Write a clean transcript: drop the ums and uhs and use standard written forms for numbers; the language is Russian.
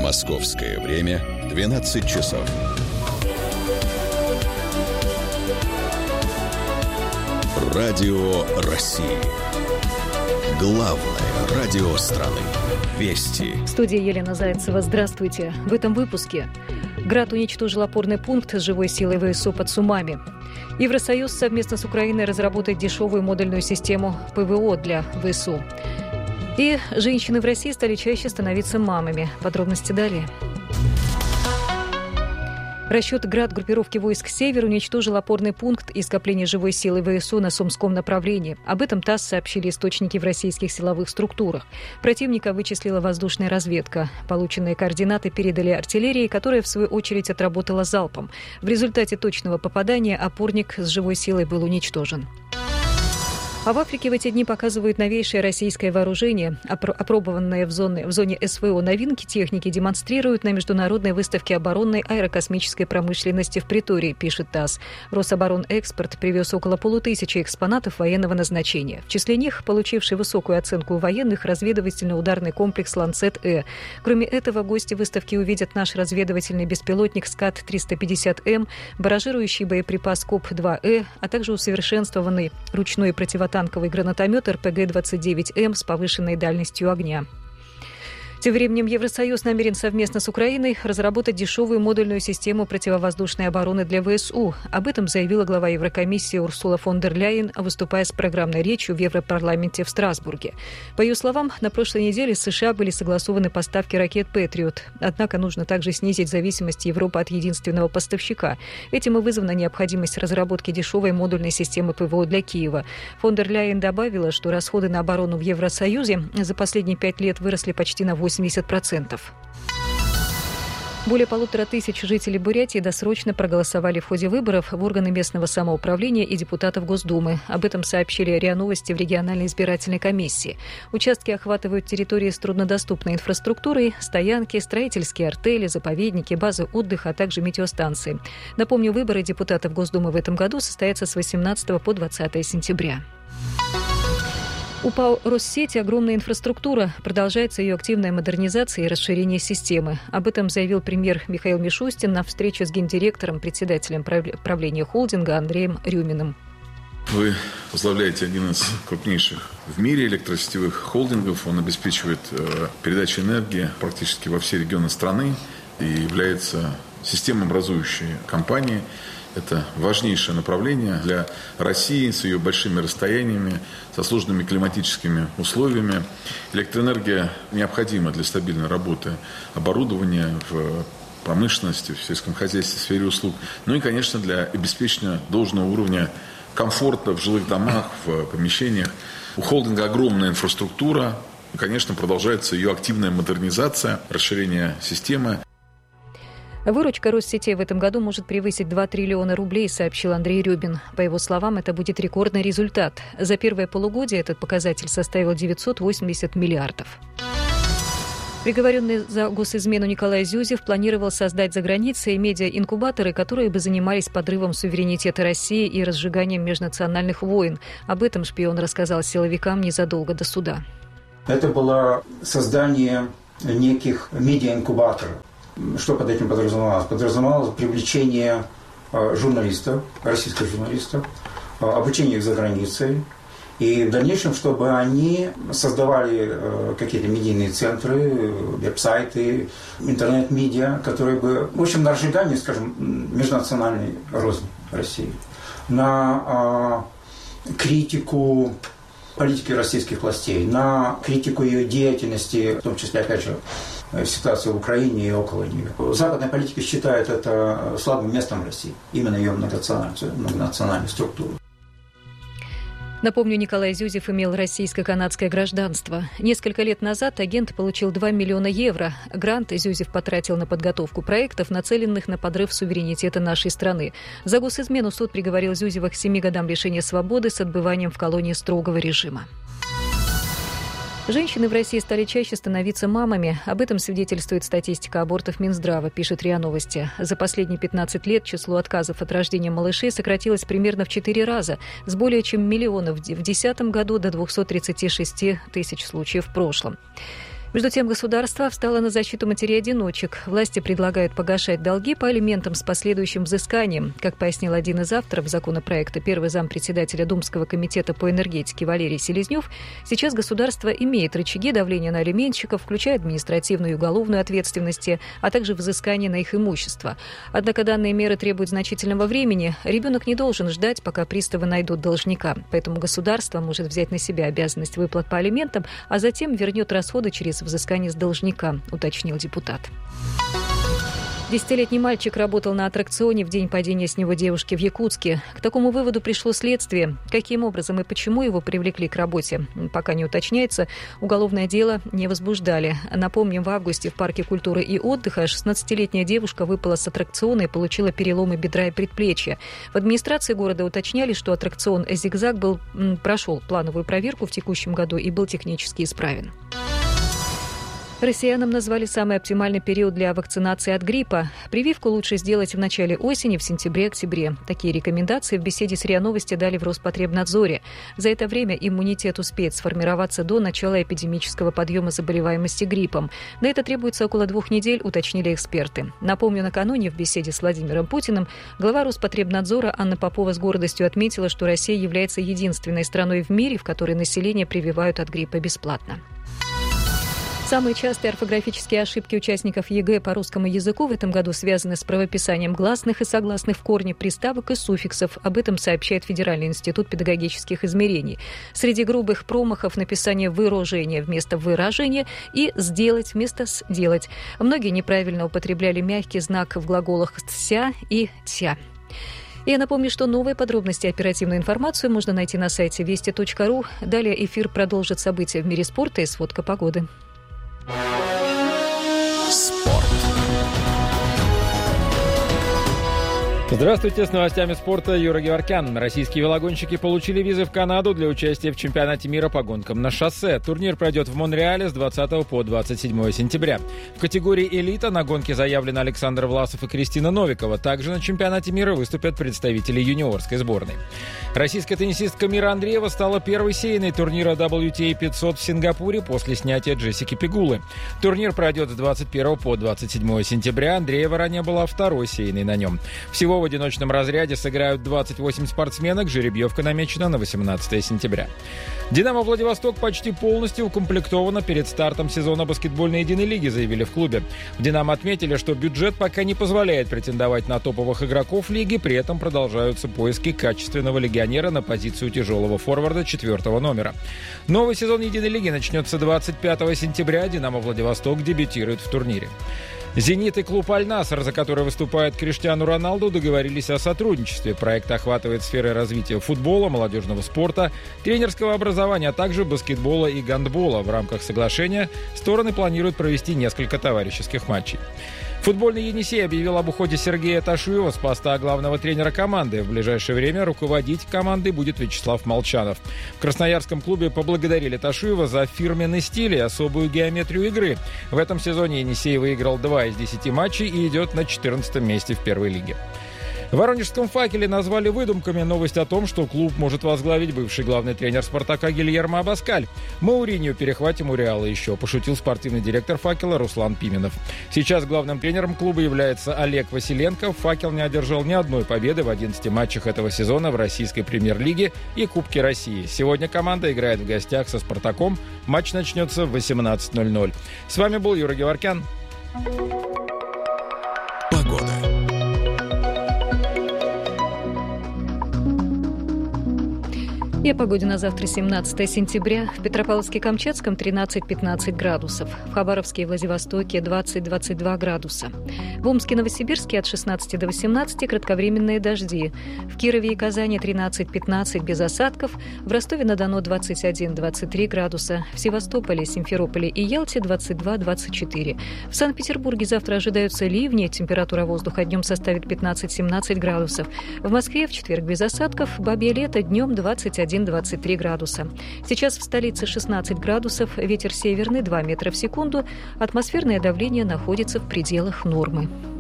Московское время 12 часов. Радио России. Главное радио страны. Вести. В студии Елена Зайцева. Здравствуйте. В этом выпуске. ГРАД уничтожил опорный пункт с живой силой ВСУ под Сумами. Евросоюз совместно с Украиной разработает дешевую модульную систему ПВО для ВСУ. И женщины в России стали чаще становиться мамами. Подробности далее. Расчет ГРАД группировки войск «Север» уничтожил опорный пункт и скопление живой силы ВСУ на Сумском направлении. Об этом ТАСС сообщили источники в российских силовых структурах. Противника вычислила воздушная разведка. Полученные координаты передали артиллерии, которая, в свою очередь, отработала залпом. В результате точного попадания опорник с живой силой был уничтожен. А в Африке в эти дни показывают новейшее российское вооружение. Опробованные в зоне СВО новинки техники демонстрируют на международной выставке оборонной аэрокосмической промышленности в Претории, пишет ТАСС. Рособоронэкспорт привез около 500 экспонатов военного назначения. В числе них получивший высокую оценку у военных разведывательно-ударный комплекс «Ланцет-Э». Кроме этого, гости выставки увидят наш разведывательный беспилотник «Скат-350М», баражирующий боеприпас КОП-2Э, а также усовершенствованный ручной противотанковый гранатомет РПГ-29М с повышенной дальностью огня. Тем временем Евросоюз намерен совместно с Украиной разработать дешевую модульную систему противовоздушной обороны для ВСУ. Об этом заявила глава Еврокомиссии Урсула фон дер Ляйен, выступая с программной речью в Европарламенте в Страсбурге. По ее словам, на прошлой неделе с США были согласованы поставки ракет «Патриот». Однако нужно также снизить зависимость Европы от единственного поставщика. Этим и вызвана необходимость разработки дешевой модульной системы ПВО для Киева. Фон дер Ляйен добавила, что расходы на оборону в Евросоюзе за последние 5 лет выросли почти на 80%. Более 1500 жителей Бурятии досрочно проголосовали в ходе выборов в органы местного самоуправления и депутатов Госдумы. Об этом сообщили РИА Новости в региональной избирательной комиссии. Участки охватывают территории с труднодоступной инфраструктурой, стоянки, строительские артели, заповедники, базы отдыха, а также метеостанции. Напомню, выборы депутатов Госдумы в этом году состоятся с 18 по 20 сентября. У ПАО «Россети» огромная инфраструктура. Продолжается ее активная модернизация и расширение системы. Об этом заявил премьер Михаил Мишустин на встрече с гендиректором, председателем правления холдинга Андреем Рюминым. Вы возглавляете один из крупнейших в мире электросетевых холдингов. Он обеспечивает передачу энергии практически во все регионы страны и является системообразующей компанией. Это важнейшее направление для России с ее большими расстояниями, со сложными климатическими условиями. Электроэнергия необходима для стабильной работы оборудования в промышленности, в сельском хозяйстве, в сфере услуг. Ну и, конечно, для обеспечения должного уровня комфорта в жилых домах, в помещениях. У холдинга огромная инфраструктура. И, конечно, продолжается ее активная модернизация, расширение системы. Выручка Россетей в этом году может превысить 2 триллиона рублей, сообщил Андрей Рюбин. По его словам, это будет рекордный результат. За первое полугодие этот показатель составил 980 миллиардов. Приговоренный за госизмену Николай Зюзев планировал создать за границей медиа-инкубаторы, которые бы занимались подрывом суверенитета России и разжиганием межнациональных войн. Об этом шпион рассказал силовикам незадолго до суда. Это было создание неких медиа-инкубаторов. Что под этим подразумевалось? Подразумевалось привлечение журналистов, российских журналистов, обучение их за границей. И в дальнейшем, чтобы они создавали какие-то медийные центры, веб-сайты, интернет-медиа, которые бы, в общем, на разжигание, скажем, межнациональной розни России, на критику политики российских властей, на критику ее деятельности, в том числе, опять же, ситуацию в Украине и около нее. Западные политики считают это слабым местом России, именно ее многонациональную структуру. Напомню, Николай Зюзев имел российско-канадское гражданство. Несколько лет назад агент получил 2 миллиона евро. Грант Зюзев потратил на подготовку проектов, нацеленных на подрыв суверенитета нашей страны. За госизмену суд приговорил Зюзева к 7 годам лишения свободы с отбыванием в колонии строгого режима. Женщины в России стали чаще становиться мамами. Об этом свидетельствует статистика абортов Минздрава, пишет РИА Новости. За последние 15 лет число отказов от рождения малышей сократилось примерно в 4 раза, с более чем 1 миллиона в 2010 году до 236 тысяч случаев в прошлом. Между тем, государство встало на защиту матерей-одиночек. Власти предлагают погашать долги по алиментам с последующим взысканием. Как пояснил один из авторов законопроекта, первый зампредседателя Думского комитета по энергетике Валерий Селезнев, сейчас государство имеет рычаги давления на алиментщиков, включая административную и уголовную ответственности, а также взыскание на их имущество. Однако данные меры требуют значительного времени. Ребенок не должен ждать, пока приставы найдут должника. Поэтому государство может взять на себя обязанность выплат по алиментам, а затем вернет расходы через взыскание с должника, уточнил депутат. 10-летний мальчик работал на аттракционе в день падения с него девушки в Якутске. К такому выводу пришло следствие. Каким образом и почему его привлекли к работе, пока не уточняется. Уголовное дело не возбуждали. Напомним, в августе в Парке культуры и отдыха 16-летняя девушка выпала с аттракциона и получила переломы бедра и предплечья. В администрации города уточняли, что аттракцион «Зигзаг» прошел плановую проверку в текущем году и был технически исправен. Россиянам назвали самый оптимальный период для вакцинации от гриппа. Прививку лучше сделать в начале осени, в сентябре-октябре. Такие рекомендации в беседе с РИА Новости дали в Роспотребнадзоре. За это время иммунитет успеет сформироваться до начала эпидемического подъема заболеваемости гриппом. На это требуется около 2 недель, уточнили эксперты. Напомню, накануне в беседе с Владимиром Путиным глава Роспотребнадзора Анна Попова с гордостью отметила, что Россия является единственной страной в мире, в которой население прививают от гриппа бесплатно. Самые частые орфографические ошибки участников ЕГЭ по русскому языку в этом году связаны с правописанием гласных и согласных в корне приставок и суффиксов. Об этом сообщает Федеральный институт педагогических измерений. Среди грубых промахов написание «выражение» вместо «выражения» и «сделать» вместо «сделать». Многие неправильно употребляли мягкий знак в глаголах «ся» и «тя». Я напомню, что новые подробности и оперативную информацию можно найти на сайте вести.ру. Далее эфир продолжит события в мире спорта и сводка погоды. Спорт. Здравствуйте, с новостями спорта Юра Геворкян. Российские велогонщики получили визы в Канаду для участия в чемпионате мира по гонкам на шоссе. Турнир пройдет в Монреале с 20 по 27 сентября. В категории «Элита» на гонке заявлены Александр Власов и Кристина Новикова. Также на чемпионате мира выступят представители юниорской сборной. Российская теннисистка Мира Андреева стала первой сеянной турнира WTA 500 в Сингапуре после снятия Джессики Пегулы. Турнир пройдет с 21 по 27 сентября. Андреева ранее была второй сеянной на нем. Всего в одиночном разряде сыграют 28 спортсменок. Жеребьевка намечена на 18 сентября. «Динамо Владивосток» почти полностью укомплектовано перед стартом сезона баскетбольной единой лиги, заявили в клубе. В «Динамо» отметили, что бюджет пока не позволяет претендовать на топовых игроков лиги, при этом продолжаются поиски качественного легионера на позицию тяжелого форварда 4-го номера. Новый сезон единой лиги начнется 25 сентября. «Динамо Владивосток» дебютирует в турнире. «Зенит» и клуб «Аль-Наср», за который выступает Криштиану Роналду, договорились о сотрудничестве. Проект охватывает сферы развития футбола, молодежного спорта, тренерского образования, а также баскетбола и гандбола. В рамках соглашения стороны планируют провести несколько товарищеских матчей. Футбольный «Енисей» объявил об уходе Сергея Ташуева с поста главного тренера команды. В ближайшее время руководить командой будет Вячеслав Молчанов. В красноярском клубе поблагодарили Ташуева за фирменный стиль и особую геометрию игры. В этом сезоне «Енисей» выиграл 2 из 10 матчей и идет на 14-м месте в первой лиге. В воронежском «Факеле» назвали выдумками новость о том, что клуб может возглавить бывший главный тренер «Спартака» Гильермо Абаскаль. Мауриньо перехватим у «Реала» еще, пошутил спортивный директор «Факела» Руслан Пименов. Сейчас главным тренером клуба является Олег Василенко. «Факел» не одержал ни одной победы в 11 матчах этого сезона в российской премьер-лиге и Кубке России. Сегодня команда играет в гостях со «Спартаком». Матч начнется в 18:00. С вами был Юра Геворкян. Погода. И о погоде на завтра, 17 сентября. В Петропавловске-Камчатском 13-15 градусов. В Хабаровске и Владивостоке 20-22 градуса. В Омске и Новосибирске от 16 до 18 кратковременные дожди. В Кирове и Казани 13-15 без осадков. В Ростове-на-Дону 21-23 градуса. В Севастополе, Симферополе и Ялте 22-24. В Санкт-Петербурге завтра ожидаются ливни. Температура воздуха днем составит 15-17 градусов. В Москве в четверг без осадков. Бабье лето днем 21-23 градуса. Сейчас в столице 16 градусов, ветер северный 2 метра в секунду, атмосферное давление находится в пределах нормы.